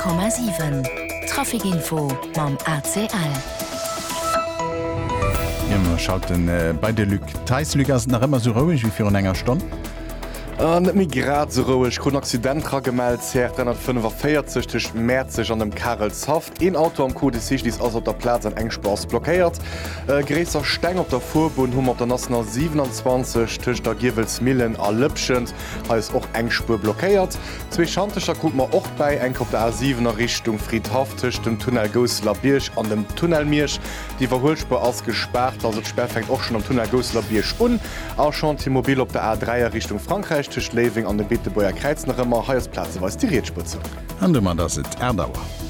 100,7 Trafikinfo mam ACL. Ja, schauten bei der Lück Teislügers nach immer so ruhig wie für einen enger Stunde. Net mi grad so ruhig kun Accidentra gemeldt 45 Märzig an dem Karelshaft. Ein Auto am Code sich dies aus op der Platz an Engspars blockiert. Gräser Steng op der Furbund hummer der National 27 Tisch der Giwelsmillen a Lübschend als auch Engspur blockiert. Zwei Schantischer guckt man auch bei eng op der A7er Richtung Friedhaftisch dem Tunnel Goslar Birch an dem Tunnelmirsch. Die Verholspur ausgesperrt, also Sperr fängt auch schon am Tunnel Goslar Birch un. Auch schon Mobil op der A3er Richtung Frankreich. Leving an den Bittebuer Kreiz nach immer Heiersplatze was die Reetspitze. Hande man das et Erdauer.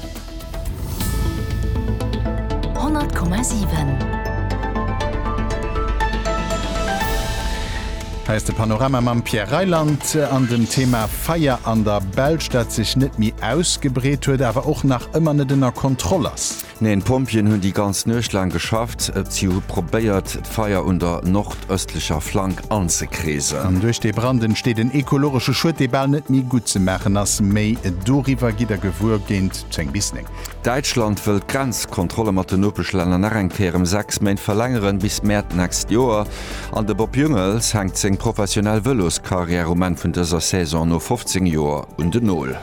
100,7 Heißt de Panorama mam Pierre Reiland an dem Thema Feier an der Belstadt sich net mi ausgebret huet, aber auch nach immer net innner Kontrollers. Neen Pompien hunn die ganz Nøchlang geschafft, sie probéiert Feier unter nordöstlicher Flank anzukrisen. Durch de Branden steht den ekologische Schuld de Ball net mi gut ze machen ass méi doriwer gider Gewur géint zeng bisning. Deutschland will Grenzkontrolle mat den Nopelschländer nachkehrem 6 Main verlängeren bis März nächst Joer. An de Bob Jungels hängt seg professionell Wëlloskarriere um vun dieser Saison no 15 Joer und de Null.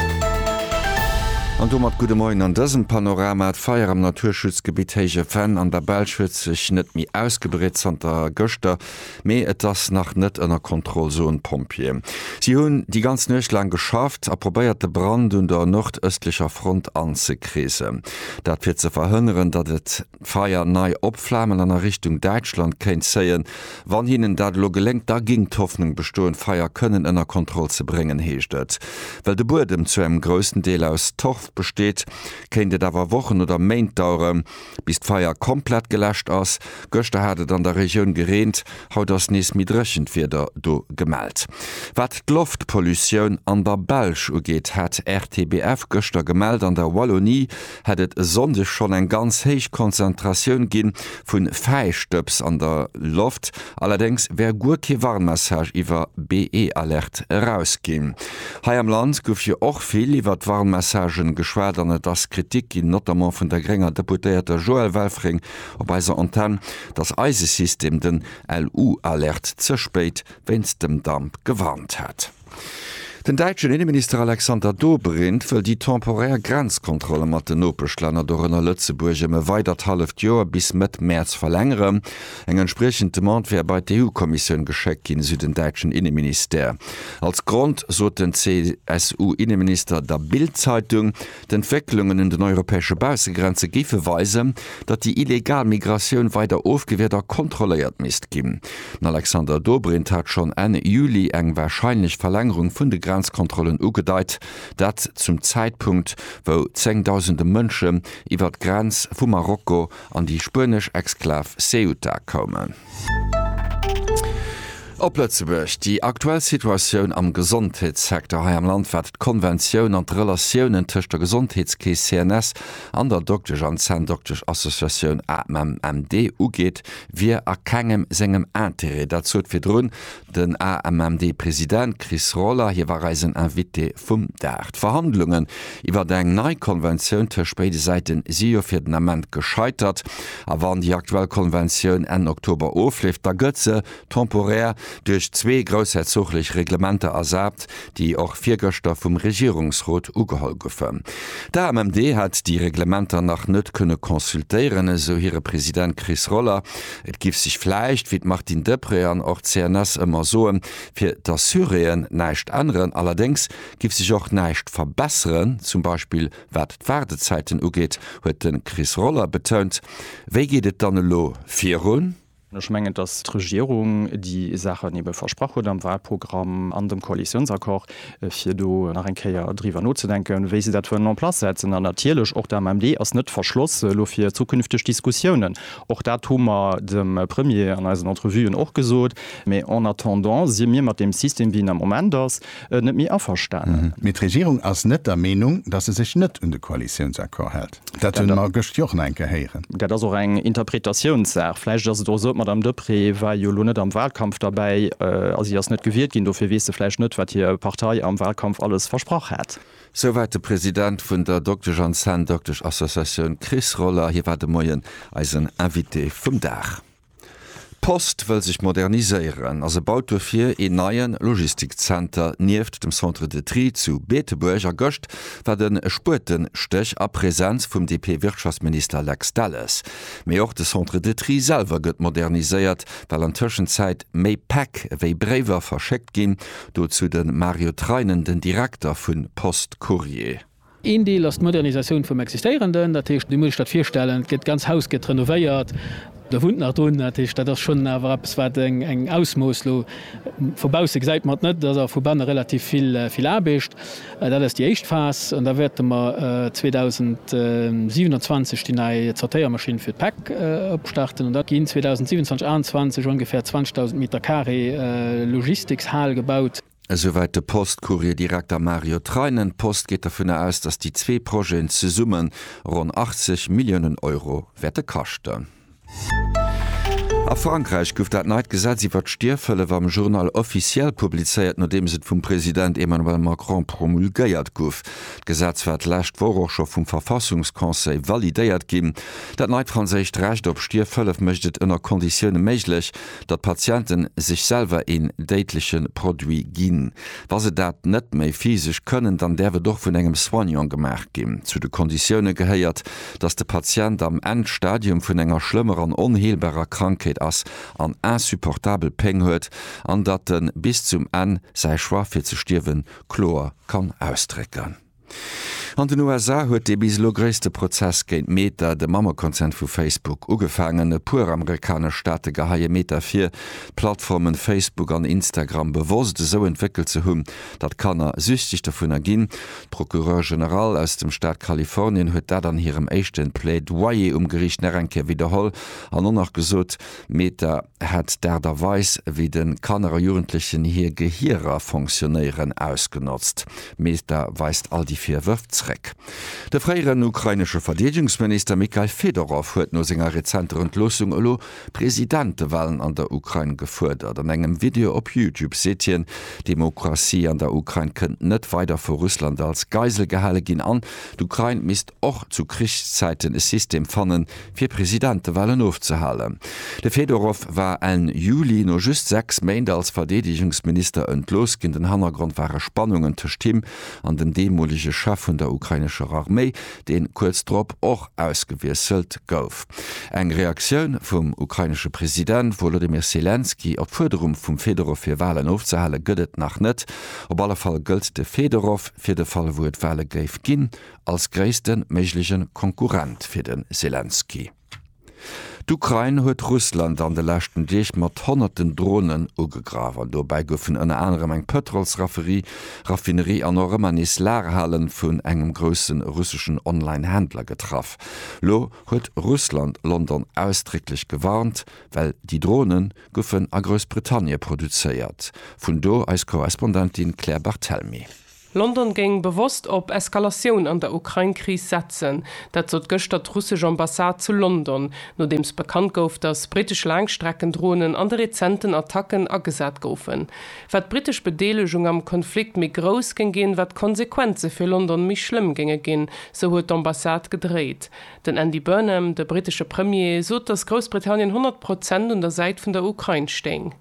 An du mat gute Moin an dësem Panorama et Feier am Naturschutzgebiet Heige Fan an der Belschwitz sech net mi ausgebret an der Göchter, méi et das nach net ënner Kontrollzon Pompie. Sie hunn die ganz Nøchlang geschafft, a probéiert de Brand und der nordöstlicher Front anzukrise. Dat fir ze verhënneren, dat et Feier nei opflammen an der Richtung Deutschland kenint seien, wann hinnen dat lo gelenkt da ging d'Hoffnung bestoen Feier kënnen ënner Kontroll ze bringen heeschtet. Well de Burdem zu em grössten Deel aus Torf besteht, kennt dawer Wochen oder Main dauern, bis d'Feier komplett gelächt ass. Göchte hatet an der Region gerent, haut ass nees mit Rëchenfirder do gemeldt. Wat d'Luftpollution an der Belsch ugeet, hat RTBF Göchter gemeldt an der Wallonie, hättet sonde schon eng ganz héich Konzentrationun ginn vun Feistöps an der Luft. Allerdings wär gurke Warnmessage iwwer BE-Alert rausgin. Hai am Land gouf je och viel iwwer Warnmessagen geschwerderne das Kritik in notamment vun der geringer Deputéierter Joel Welfring op eiser Antenne das Eisesystem den LU-Alert zerspeit, wenns dem Damp gewarnt hat. Den deutschen Innenminister Alexander Dobrindt will die temporär Grenzkontrolle mat den Nopelschländer dorënner Lützeburg me weiter halft Joer bis mit März verlängere. Eng entsprechend Demand wär bei der EU-Kommission gescheckt in Süden deutschen Innenminister. Als Grund so den CSU-Innenminister der Bild-Zeitung den Entwicklungen in den europäische Bausegrenze gife weise, dat die Illegalmigration weiter aufgewehrter kontrolliert mist geben. Alexander Dobrindt hat schon Ende Juli eng wahrscheinlich Verlängerung vun de Grenzkontrollen ugedeiht, dat zum Zeitpunkt, wo 10.000 Mënsche iwwer d Grenz vu Marokko an die spanisch Exklav Ceuta kommen. Op Lützeburg die aktuelle Situation am Gesundheitssektor ha am Land wird Konvention an Relationen zwischen der Gesundheitskäse CNS an der Dr. Janssen Dr. Association AMMD ugeht, wir erkennen segem Interesse. Dazu wird drun den AMMD-Präsident Chris Roller, hier war Reisen Invité vom Dart. Verhandlungen über die neue Konvention zwischen beiden Seiten sind für den Moment gescheitert, aber an die aktuelle Konvention Ende Oktober aufläuft, da Götze temporär durch 2 großherzoglich Reglemente ersabt, die auch 4 Göster vom Regierungsrat ugeholt goffen. Der AMMD hat die Reglementer nach net könne konsultieren, so ihre Präsident Chris Roller. Et gibt sich vielleicht, wie Martin Depré an auch CNS immer so, für das Syrien nicht anderen, allerdings gibt sich auch nicht verbessern, zum Beispiel wat Wartezeiten ugeht, hat den Chris Roller betont. Wie geht es dann lo 4? Ich meine, dass die Regierung die Sache neben versprochen hat am Wahlprogramm an dem Koalitionsakkord für do nach ein Jahr drüber nachzudenken, wie sie das für einen Platz setzen. Und natürlich auch der MMD ist nicht verschlossen für zukünftige Diskussionen. Auch da tun wir dem Premier an unseren Interviewen auch gesagt, aber en attendant sind wir mit dem System, wie im Moment das, nicht mehr einverstanden. Mit Regierung ist nicht der Meinung, dass es sich nicht in den Koalitionsakkord hält. Das tun wir gestern auch nicht gehören. Das ist auch eine Interpretationssache. Vielleicht ist es so, Madame Depré war jo net am Wahlkampf dabei as ass net gewählt gin, dofir wese Fläch net, wat hier Partei am Wahlkampf alles versproch hat. Soweit der Präsident vun der Dr. John Sand Dr. Association Chris Roller, hier war de Moien als een Invité vum Dach. Post will sich moderniseieren, also baut dofir e neien Logistikcenter nieft dem Centre de Tri zu Beeteburger Gocht war den Spurtenstech a Präsenz vum DP-Wirtschaftsminister Lex Dallas. Mei auch de Centre de Tri selber gëtt moderniséiert, weil an Tschenzeit méi Pack wéi Brewer verscheckt gin, do zu den Mario Treinen den Direktor vun Post Courier. In die last Modernisation vom Existierenden, dat die Müllstadt 4 Stellen geht ganz Haus get renoviert. Der Wund nach drin das schon war eng Ausmoslo vorbauig seit man net, dass vorband relativ viel abecht. Dat ist die Echtphas und da wird man 2027 die neue Sortiermaschine für Pack abstarten und da ging 2027 ungefähr 20.000 Meter Carré Logistikshall gebaut. Soweit der Postkurierdirektor Mario Treinen Post geht davon aus, dass die zwei Projekte zu summen rund 80 Millionen Euro werte kosten. A Frankreich gouf dat neit gesat, sie wat Stierfëlle war am Journal offiziell publizeiert, nachdem se vum Präsident Emmanuel Macron promulgéiert gouf. Gesetz wat lächt Vorrocher vum Verfassungskonseil validéiert gin. Dat neit Franzésicht recht op Stierfëlle mëchtet ënner Konditionne méiglech, dat Patienten sich selber in déitlichen Produit ginn. Was se dat net méi physisch kënnen, dann derwe doch vun engem Soignon gemerk gin. Zu de Konditionne gehéiert, dats de Patient am Endstadium vun enger schlimmer an onheelbarer Krankheit ass an insupportabel Peng huet, an dat den bis zum N sei schwa fir ze stirwen Chlor kann ausstrecken. An den USA huet de bislo gréste Prozess géint Meta de Mammerkonzern vu Facebook ugefangene puramerikaner Staate gehaie Meta 4 Plattformen Facebook an Instagram bewoste so entwickelt ze hunn, dat kannner süchtig davon erginn. Prokureur General aus dem Staat Kalifornien huet dat an hirem echten Plädoyer Gericht Nerenke wiederholl an noch gesot, Meta hat derweis wie den kannerer Jugendlichen hier Gehierer funktionieren ausgenutzt. Meta weist all die 4 Würfts. Der freieren ukrainische Verteidigungsminister Mikhail Fedorov huet no senger rezenter Entlosung olo Präsidentewahlen an der Ukraine gefordert. An engem Video op YouTube setien, Demokratie an der Ukraine kënnt net weiter vor Russland als Geisel gehale gin an. D'Ukraine misst och zu Kriegszeiten e System fannen fir Präsidentewahlen aufzuhalen. De Fedorov war en Juli no just 6 Mäinde als Verteidigungsminister entlos gin den Hannergrund waren Spannungen zu stimmen an den demolige Chef von der ukrainischer Armee, den kurzdrop auch ausgewieselt gouf. Eng Reaktion vom ukrainische Präsident Volodymyr Zelensky op Förderung vum Fedorov fir Wahlen aufzuhalen gëdet nach net. Op aller Fall gilt de Fedorov fir de Fall wo et Wale geif ginn als gréisten méiglichen Konkurrent fir den Zelensky. D'Ukraine huet Russland an de lächten Deeg mat honnerten Drohnen ugegraven. Dobei goufen ënner anderem eng Raffinerie an Romanis Lagerhallen vun engem grossen russischen Online-Händler getraff. Lo huet Russland London ausdrücklich gewarnt, weil die Drohnen goufen a Großbritannien produzéiert. Vun do als Korrespondentin Claire Barthelmy. London ging bewusst op Eskalation an der Ukraine-Krise setzen, dat zot gestert russische Ambassade zu London, no dems bekannt gouf, dass britisch Langstreckendrohnen an de rezenten Attacken agesat goufen. Wat britisch Bedeelechung am Konflikt mi groß ging gehen, wat Konsequenze für London mi schlimm ginge gin, so huet d'Ambassade gedreht. Den Andy Burnham, der britische Premier, sot, dass Großbritannien 100% an der Seite von der Ukraine stehen.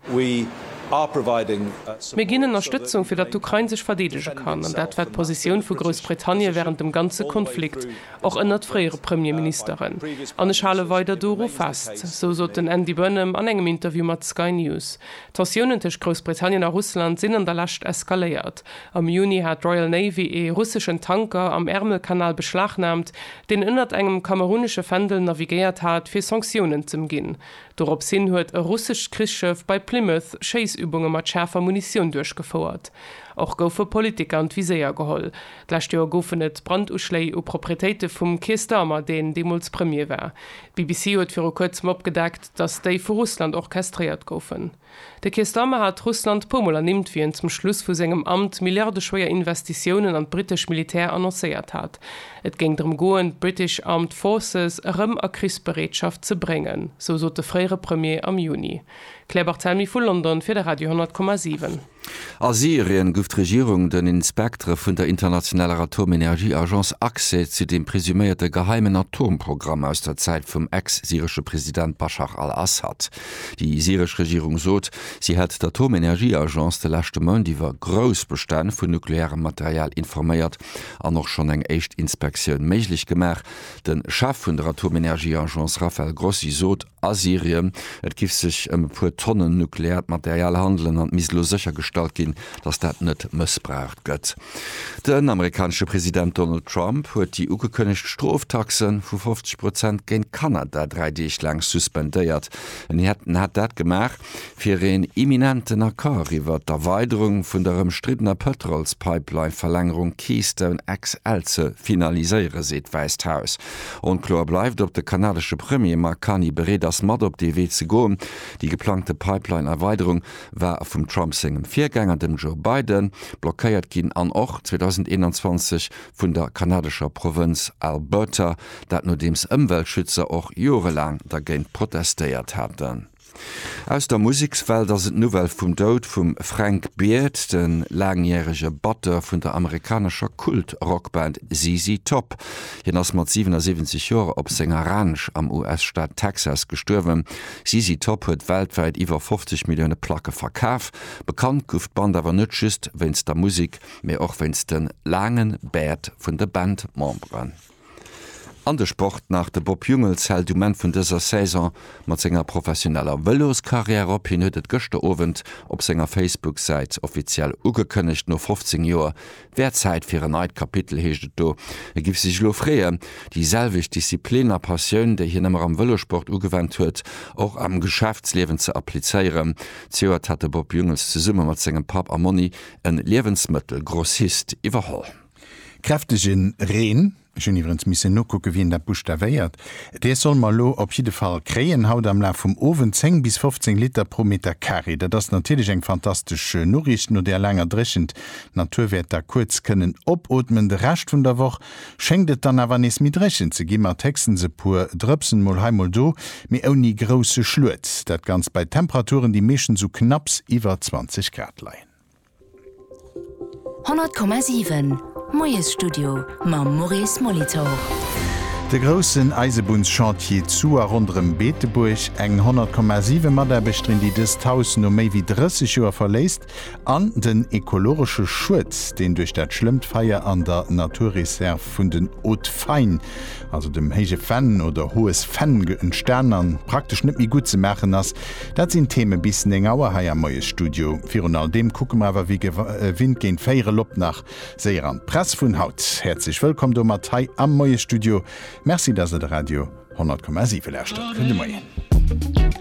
Wir gehen Unterstützung für dat Ukraine sich verteidigen kann, und dat wird Position für Großbritannien während dem ganzen Konflikt, auch ändert frühere Premierministerin. An ich halte weiter duro fast, so den Andy Burnham an engem Interview mit Sky News. Tensionen zwischen Großbritannien und Russland sind an der Last eskaliert. Am Juni hat Royal Navy russischen Tanker am Ärmelkanal beschlagnahmt, den innert engem kamerunischen Fendel navigiert hat, für Sanktionen zu gehen. Darauf hin huet ein russisch Kriegsschiff bei Plymouth Chaseübungen mit schärfer Munition durchgeführt. Auch goufe Politiker und Viséier geholl. D'lächt Joer goufen et Branduschlei o Proprietéite vum Keesdamer, den Demols Premier war. BBC huet fir kurzm opgedeckt, dats déi vu Russland orchestriert goufen. De Keesdamer hat Russland Pomoler nimmt wie en zum Schluss vu segem Amt milliardeschwéier Investitionen an britisch Militär annoncéiert hat. Et ging drum goen British Armed Forces ëm a Krisberedschaft ze bringen, so de fréiere Premier am Juni. Kleber Telmi vu London fir der Radio 10,7. A Syrien gouft Regierung den Inspektre vun der internationaler Atomenergieagenz AXE zu dem presümierte geheimen Atomprogramm aus der Zeit vum ex-syrische Präsident Bashar al-Assad. Die syrische Regierung sot, sie hat d'Atomenergieagenz de lachte Mon iwwer Grosbestand vun nuklearem Material informéiert an noch schon eng echt Inspektion méiglich gemach. Den Chef vun der Atomenergieagenz Rafael Grossi sot, a Syrien et gif sich puer Tonnen nukleart Material handeln an mislo sicher gestalt gin, dass dat net missbraucht gëtt. Den amerikanische Präsident Donald Trump huet die ugekönnecht Stroftaxen vu 50% gen Kanada 3D lang suspendéiert. Hat dat gemach fir en imminenten Akkor iwwer d'Erweiterung vun der umstrittener Petrolspipeline-Verlängerung Keystone XL ze finaliseiere seet weist Haus. Und klar bleibt op de kanadische Premier Makani bereet as mat op DW ze go. Die geplante Pipeline-Erweiterung war vum Trump segem Viergänger dem Joe Biden blockéiert ginn an och 2021 vun der kanadischer Provinz Alberta, dat no dems Umweltschützer och jorelang dagéint protestéiert hatten. Aus der Musikswelt ass et Novel vum Doud vum Frank Beard, den langjährige Batter vun der amerikanischer Kult-Rockband ZZ Top. Jen ass mat 77 Jahre op Sänger Ranch am US-Staat Texas gestürwen. ZZ Top huet weltweit iwwer 50 Millioune Placke verkaaf. Bekannt gouft Band awer net just wenns der Musik, méi och wenns den langen Bärd vun der Band membren. An der Sport nach de Bob Jungels held du men vun dieser Saison mat senger professioneller Wëlloskarriere op hin huet et gëchte Owend op senger Facebook-Seit offiziell ugekënnecht no 15 Joer. Wer Zeit fir een neit Kapitel heeschtet do. Gif sich loréie, die selvig Diszipliner Passioun, déi hin ëmmer am Wëllosport ugewendt huet, och am Geschäftslewen ze appliceieren. Zoert hat Bob Jungels ze summe mat segem Pap Amoni en Lebensmittel Grossist iwwerholl. Kräftegin Reen, iwrens misse no kucke wie der Busch deréiert. Dee soll mal lo op jede Fall kreien haut am La vum Owen 10 bis 15 Liter pro Meter Carry. Dat das natürlich eng fantastische Norrichten oder der langer dreschend Naturwerter kurz können opotmen de racht vun der Woch schenkt dann awer nes mit drechen ze gimmer Texten se pur drëpsen mol heimol do mé ou nie grosse Schlut. Dat ganz bei Temperaturen die meschen so knapps iwwer 20 Grad leiien. 100,7 Moes Studio mam Maurice Molitor. De grossen Eisebunschantier zu runm Beeteburg eng 100,7 Mader bestrin die des 1000 méi wie 30 Joer verläst an den ekologische Schutz, den durch dat Schlimmtfeier an der Naturreserve vun den Haut-Fein, also dem hege Fan oder hohes Fan en Sternern praktisch net mi gut ze machen ass. Dat sind Themen bis eng Auer haier Moes Studio. Fi all dem gucken awer wie Wind gen féiere Lopp nach séier an Press vun Haut. Herzlich willkommen do Matei am Moes Studio. Merci, dass ihr der Radio 100,7 lärscht.